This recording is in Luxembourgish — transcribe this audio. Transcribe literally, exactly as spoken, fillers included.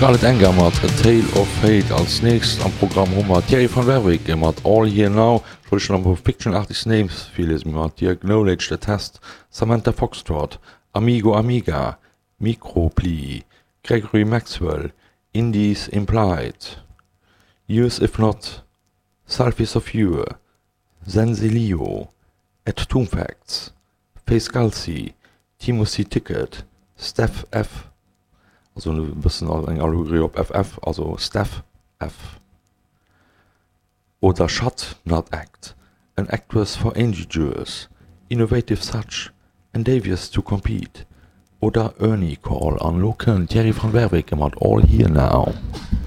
Scarlett Enger mat A Tale of Fate als nächst am Programm hummer Thierry van Werwijk mat All Here Now schon am Fiction Artist Names vieles mat Dir Knowledge the Test, Samantha Foxtrot, Amigo Amiga, Micropli, Gregory Maxwell, Indies Implied, Use If Not, Selfies of You, Zenzilio, At Tomb Facts, Face Galsi, Timothy Ticket, Steph F. Also ein bisschen eng Allegorie op F F, also Steph F. Oder Shut Not Act, an Actress for Engineers, Innovative Such, Endeavors to Compete. Oder Ernie Call an Loken Thierry van Werwijk mat All Here Now.